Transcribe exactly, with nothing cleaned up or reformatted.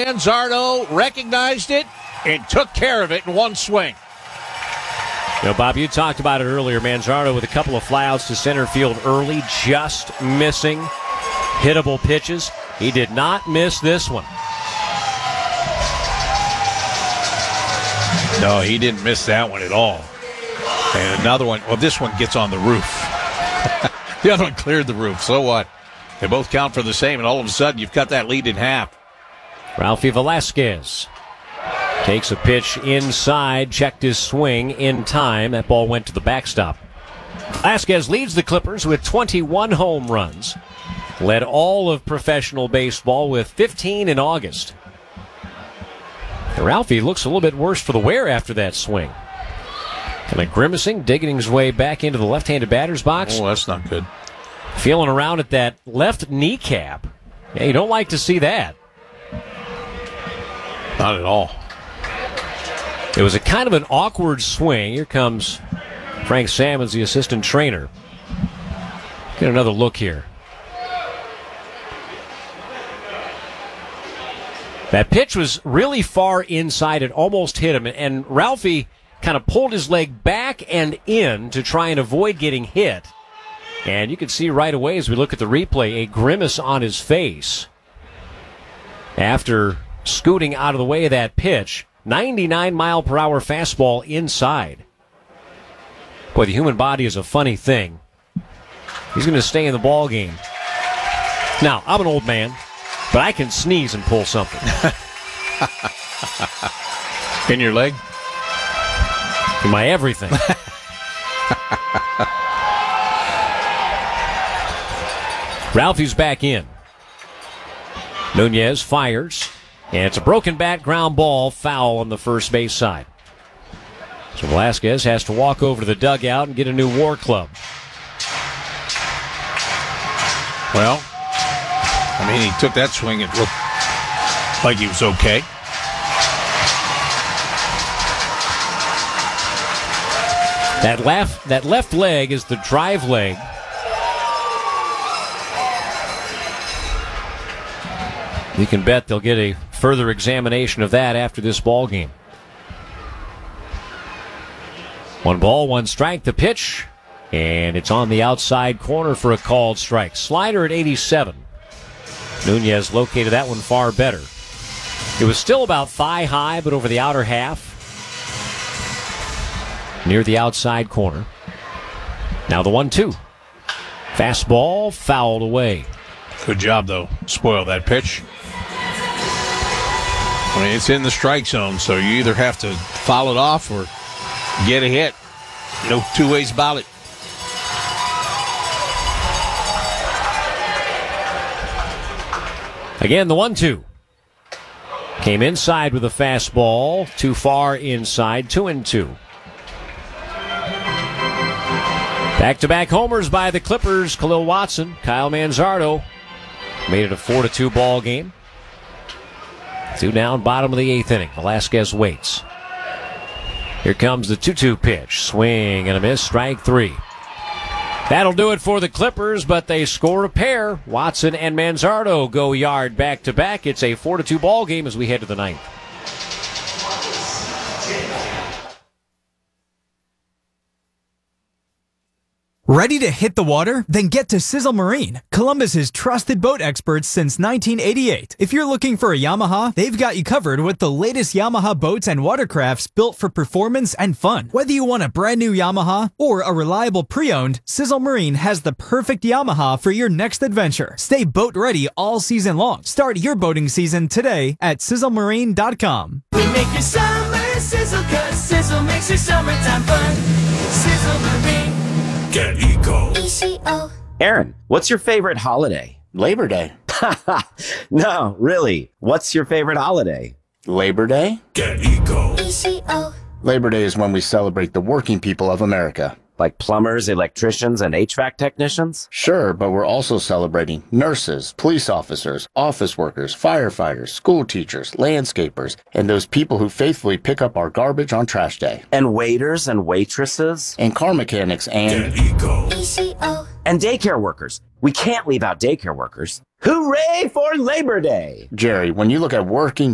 Manzardo recognized it and took care of it in one swing. You know, Bob, you talked about it earlier. Manzardo with a couple of flyouts to center field early, just missing hittable pitches. He did not miss this one. No, he didn't miss that one at all. And another one, well, this one gets on the roof. The other one cleared the roof. So what? They both count for the same, and all of a sudden you've cut that lead in half. Ralphie Velasquez takes a pitch inside, checked his swing in time. That ball went to the backstop. Velasquez leads the Clippers with twenty-one home runs. Led all of professional baseball with fifteen in August. Ralphie looks a little bit worse for the wear after that swing. Kind of grimacing, digging his way back into the left-handed batter's box. Oh, that's not good. Feeling around at that left kneecap. Yeah, you don't like to see that. Not at all. It was a kind of an awkward swing. Here comes Frank Sammons, the assistant trainer. Get another look here. That pitch was really far inside. It almost hit him. And Ralphie kind of pulled his leg back and in to try and avoid getting hit. And you can see right away as we look at the replay, a grimace on his face after scooting out of the way of that pitch. ninety-nine mile per hour fastball inside. Boy, the human body is a funny thing. He's going to stay in the ball game. Now, I'm an old man, but I can sneeze and pull something. In your leg? In my everything. Ralphie's back in. Nunez fires. And it's a broken bat, ground ball, foul on the first base side. So Velasquez has to walk over to the dugout and get a new war club. Well, I mean, he took that swing. It looked like he was okay. That left, that left leg is the drive leg. You can bet they'll get a further examination of that after this ball game. One ball, one strike, the pitch, and it's on the outside corner for a called strike. Slider at eighty-seven. Nunez located that one far better. It was still about thigh high, but over the outer half, near the outside corner. Now the one two. Fastball fouled away. Good job, though. Spoil that pitch. I mean, it's in the strike zone, so you either have to foul it off or get a hit. No two ways about it. Again, the one two. Came inside with a fastball. Too far inside. Two and two. Back-to-back homers by the Clippers. Khalil Watson, Kyle Manzardo. Made it a four to two ball game. Two down, bottom of the eighth inning. Velasquez waits. Here comes the two two pitch. Swing and a miss, strike three. That'll do it for the Clippers, but they score a pair. Watson and Manzardo go yard back-to-back. It's a four to two ball game as we head to the ninth. Ready to hit the water? Then get to Sizzle Marine, Columbus's trusted boat experts since nineteen eighty-eight. If you're looking for a Yamaha, they've got you covered with the latest Yamaha boats and watercrafts built for performance and fun. Whether you want a brand new Yamaha or a reliable pre-owned, Sizzle Marine has the perfect Yamaha for your next adventure. Stay boat ready all season long. Start your boating season today at sizzle marine dot com. We make your summer sizzle, cause Sizzle makes your summertime fun. Sizzle Marine. Get Eco. E C O. Aaron, what's your favorite holiday? Labor Day. No, really. What's your favorite holiday? Labor Day? Get Eco. E C O. Labor Day is when we celebrate the working people of America. Like plumbers, electricians, and H V A C technicians? Sure, but we're also celebrating nurses, police officers, office workers, firefighters, school teachers, landscapers, and those people who faithfully pick up our garbage on trash day. And waiters and waitresses? And car mechanics and... Get Eco. E C O. And daycare workers. We can't leave out daycare workers. Hooray for Labor Day! Jerry, when you look at working